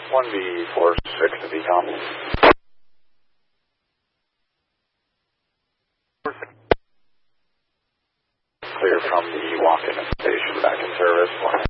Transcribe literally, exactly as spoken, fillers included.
one B four six to V COM. Clear from the walk-in station back in service.